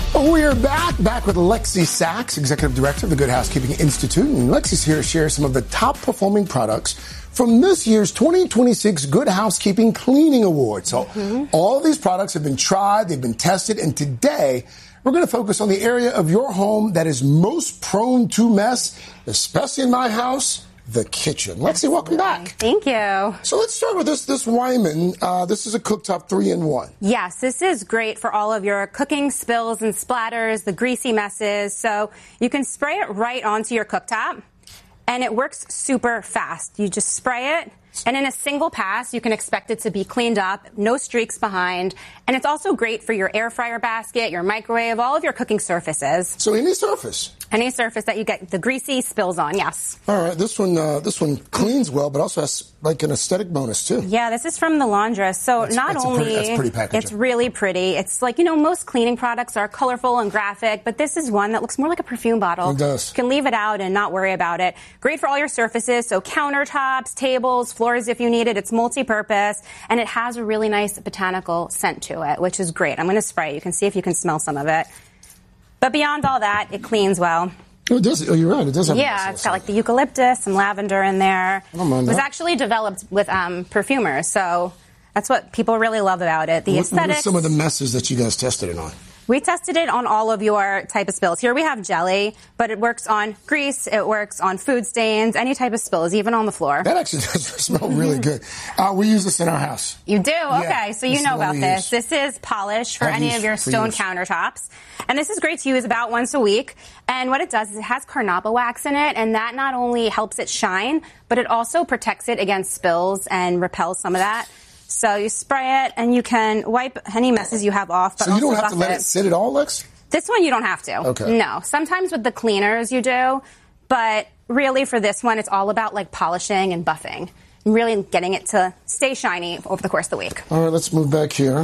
We're back with Lexi Sachs, Executive Director of the Good Housekeeping Institute. And Lexi's here to share some of the top performing products from this year's 2026 Good Housekeeping Cleaning Awards. So all of these products have been tried, they've been tested, and today we're going to focus on the area of your home that is most prone to mess, especially in my house, the kitchen. Lexi, welcome back. Thank you. So let's start with this Wyman. This is a cooktop 3-in-1. Yes, this is great for all of your cooking spills and splatters, the greasy messes. So you can spray it right onto your cooktop, and it works super fast. You just spray it, and in a single pass, you can expect it to be cleaned up, no streaks behind. And it's also great for your air fryer basket, your microwave, all of your cooking surfaces. So any surface? Any surface that you get the greasy spills on, yes. All right, this one cleans well, but also has like an aesthetic bonus too. Yeah, this is from the laundress. So that's pretty packaging. It's really pretty. It's like, most cleaning products are colorful and graphic, but this is one that looks more like a perfume bottle. It does. You can leave it out and not worry about it. Great for all your surfaces, so countertops, tables, floors if you need it. It's multi-purpose, and it has a really nice botanical scent to it, which is great. I'm going to spray it. You can see if you can smell some of it. But beyond all that, it cleans well. Oh, it does. Oh, you're right. It does have a nice it's got like the eucalyptus, some lavender in there. I don't mind that. It was actually developed with perfumers, so that's what people really love about it. The aesthetics. What are some of the messes that you guys tested it on? We tested it on all of your type of spills. Here we have jelly, but it works on grease, it works on food stains, any type of spills, even on the floor. That actually does smell really good. We use this in our house. You do? Yeah, okay, so you know about this. Use. This is polish for any of your stone countertops. And this is great to use about once a week. And what it does is it has carnauba wax in it, and that not only helps it shine, but it also protects it against spills and repels some of that. So you spray it, and you can wipe any messes you have off. But so you don't have to let it sit at all, Lex? This one you don't have to. Okay. No. Sometimes with the cleaners you do, but really for this one it's all about like polishing and buffing. Really getting it to stay shiny over the course of the week. All right, let's move back here.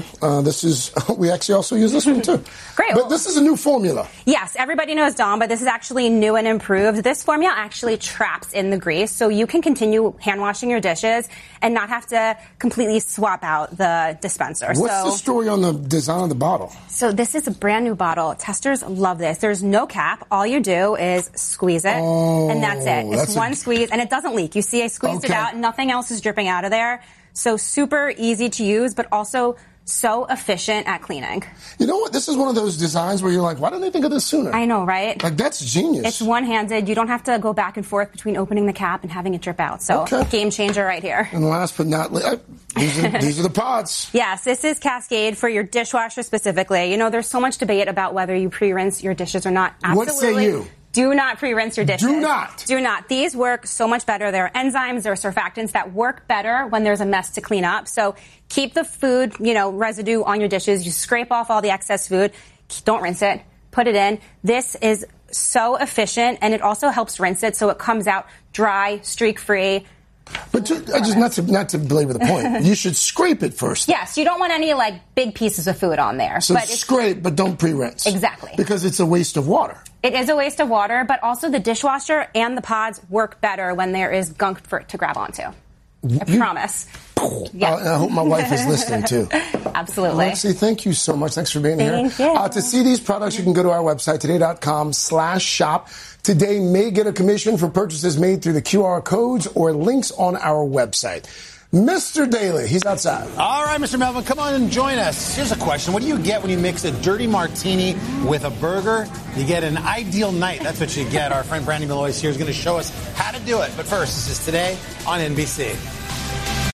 We actually also use this one too. Great. But this is a new formula. Yes, everybody knows Dawn, but this is actually new and improved. This formula actually traps in the grease, so you can continue hand washing your dishes and not have to completely swap out the dispenser. What's the story on the design of the bottle? So this is a brand new bottle. Testers love this. There's no cap. All you do is squeeze it, and that's it. It's one squeeze, and it doesn't leak. You see I squeezed it out, nothing else is dripping out of there. So super easy to use, but also so efficient at cleaning. You know what? This is one of those designs where you're like, why didn't they think of this sooner? I know, right? Like, that's genius. It's one-handed. You don't have to go back and forth between opening the cap and having it drip out. So, game changer right here. And last but not least, these are the pods. Yes, this is Cascade for your dishwasher specifically. There's so much debate about whether you pre-rinse your dishes or not. Absolutely. What say you? Do not pre-rinse your dishes. Do not. Do not. These work so much better. There are enzymes, there are surfactants that work better when there's a mess to clean up. So keep the food, residue on your dishes. You scrape off all the excess food. Don't rinse it. Put it in. This is so efficient, and it also helps rinse it so it comes out dry, streak-free. But not to belabor the point, you should scrape it first. Yes, you don't want any big pieces of food on there. So scrape, but don't pre-rinse. Exactly. Because it's a waste of water. It is a waste of water, but also the dishwasher and the pods work better when there is gunk for it to grab onto. I promise. Yeah. I hope my wife is listening too. Absolutely. Lexi, thank you so much. Thanks for being here. Thank you. To see these products, you can go to our website, today.com/shop. Today may get a commission for purchases made through the QR codes or links on our website. Mr. Daly, he's outside. All right, Mr. Melvin, come on and join us. Here's a question. What do you get when you mix a dirty martini with a burger? You get an ideal night. That's what you get. Our friend Brandy Malloy here is going to show us how to do it. But first, this is Today on NBC.